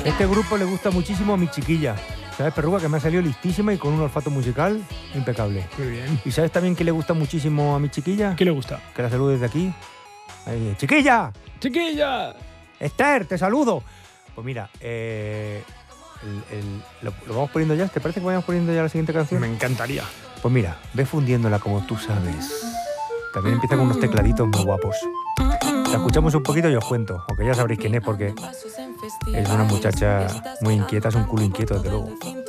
Este grupo le gusta muchísimo a mi chiquilla. ¿Sabes, Perruga? Que me ha salido listísima y con un olfato musical impecable. Muy bien. ¿Y sabes también que le gusta muchísimo a mi chiquilla? ¿Qué le gusta? Que la saludo desde aquí. Ahí, ¡chiquilla! ¡Chiquilla! ¡Esther, te saludo! Pues mira, ¿lo vamos poniendo ya? ¿Te parece que vayamos poniendo ya la siguiente canción? Me encantaría. Pues mira, ve fundiéndola como tú sabes. También empieza con unos tecladitos muy guapos. La escuchamos un poquito y os cuento, aunque ya sabréis quién es porque es una muchacha muy inquieta, es un culo inquieto desde luego.